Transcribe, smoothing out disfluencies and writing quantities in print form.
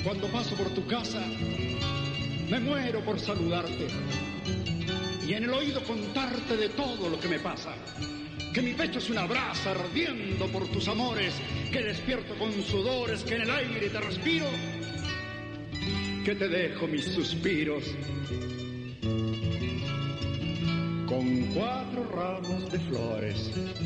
Cuando paso por tu casa, me muero por saludarte y en el oído contarte de todo lo que me pasa. Que mi pecho es una brasa ardiendo por tus amores, que despierto con sudores, que en el aire te respiro, que te dejo mis suspiros con 4 ramos de flores.